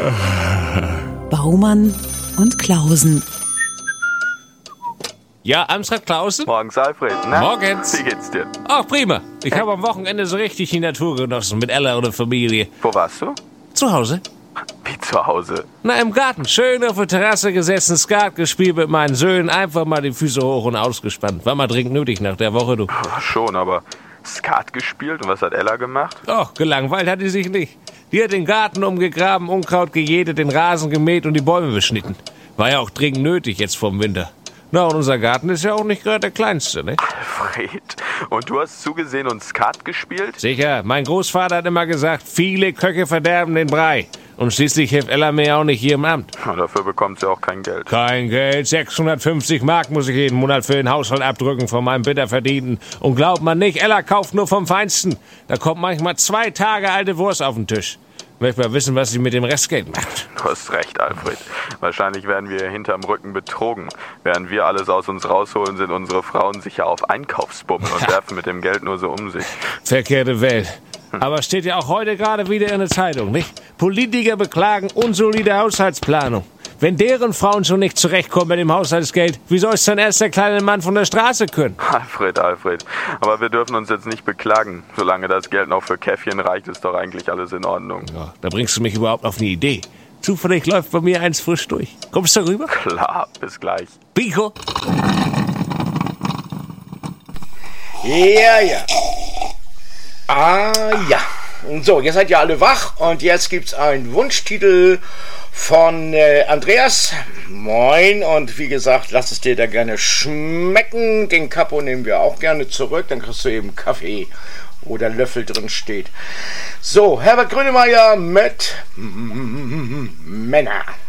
Baumann und Klausen. Ja, Amstrad Klausen? Morgens, Alfred. Na? Morgens. Wie geht's dir? Ach, prima. Ich habe am Wochenende so richtig die Natur genossen mit Ella und der Familie. Wo warst du? Zu Hause? Wie zu Hause? Na, im Garten. Schön auf der Terrasse gesessen, Skat gespielt mit meinen Söhnen. Einfach mal die Füße hoch und ausgespannt. War mal dringend nötig nach der Woche, du. Schon, aber Skat gespielt? Und was hat Ella gemacht? Och, gelangweilt hat die sich nicht. Die hat den Garten umgegraben, Unkraut gejätet, den Rasen gemäht und die Bäume beschnitten. War ja auch dringend nötig jetzt vorm Winter. Na, und unser Garten ist ja auch nicht gerade der kleinste, ne? Alfred, und du hast zugesehen und Skat gespielt? Sicher, mein Großvater hat immer gesagt, viele Köche verderben den Brei. Und schließlich hilft Ella mir ja auch nicht hier im Amt. Na, dafür bekommt sie auch kein Geld. Kein Geld, 650 Mark muss ich jeden Monat für den Haushalt abdrücken von meinem bitter Verdienten. Und glaubt man nicht, Ella kauft nur vom Feinsten. Da kommt manchmal 2 Tage alte Wurst auf den Tisch. Möchte mal wissen, was sie mit dem Restgeld macht. Du hast recht, Alfred. Wahrscheinlich werden wir hinterm Rücken betrogen. Während wir alles aus uns rausholen, sind unsere Frauen sicher auf Einkaufsbummel und werfen mit dem Geld nur so um sich. Verkehrte Welt. Aber steht ja auch heute gerade wieder in der Zeitung, nicht? Politiker beklagen unsolide Haushaltsplanung. Wenn deren Frauen schon nicht zurechtkommen mit dem Haushaltsgeld, wie soll es dann erst der kleine Mann von der Straße können? Alfred. Aber wir dürfen uns jetzt nicht beklagen. Solange das Geld noch für Käffchen reicht, ist doch eigentlich alles in Ordnung. Ja, da bringst du mich überhaupt auf eine Idee. Zufällig läuft bei mir eins frisch durch. Kommst du rüber? Klar, bis gleich. Pico? Ja. Ja. So, jetzt seid ihr alle wach und jetzt gibt's einen Wunschtitel von Andreas. Moin, und wie gesagt, lass es dir da gerne schmecken. Den Kapo nehmen wir auch gerne zurück, dann kriegst du eben Kaffee, wo der Löffel drin steht. So, Herbert Grönemeyer mit Männer.